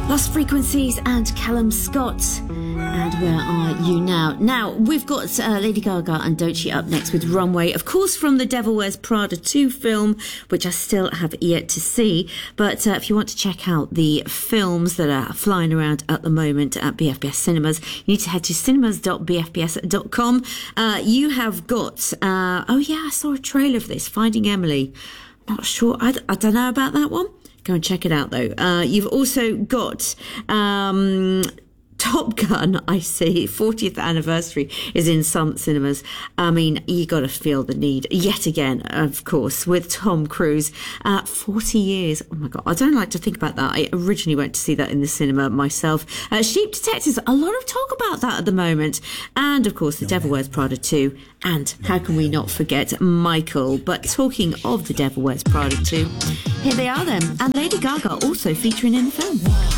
Lost Frequencies and Callum Scott. And Where Are You Now? Now, we've got Lady Gaga and Doechii up next with Runway. Of course, from the Devil Wears Prada 2 film, which I still have yet to see. But if you want to check out the films that are flying around at the moment at BFBS Cinemas, you need to head to cinemas.bfbs.com. You have got... I saw a trailer for this, Finding Emily. Not sure. I don't know about that one. Go and check it out, though. You've also got Top Gun, I see. 40th anniversary is in some cinemas. I mean, you got to feel the need, yet again, of course, with Tom Cruise. 40 years. Oh, my God. I don't like to think about that. I originally went to see that in the cinema myself. Sheep Detectives, a lot of talk about that at the moment. And, of course, The Devil Wears Prada 2. And how can we not forget Michael? But talking of The Devil Wears Prada 2, here they are then. And Lady Gaga also featuring in the film.